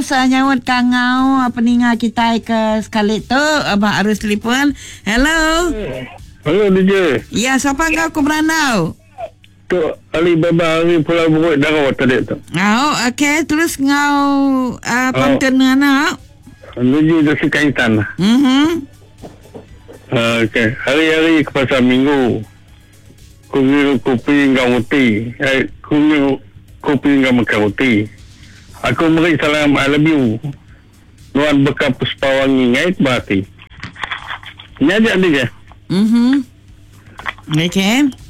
nyawat kangau peninga kita ke sekali tu abang harus telefon. Hello. Halo DJ. Ya, siapa kau ke Beranau? Tu Ali Baba hari Pulau Buruk Darau tadi tu. Oh, okey. Terus ngau pantun anak. Menuju dari Kaitan. Okey. Hari-hari ke pasar Minggu. Kungi kopi hingga roti. Kungi kopi hingga makan roti. Aku beri salam I love you. Nuan Bekam Puspawangi ngait berarti. Ini aja dia. Okey.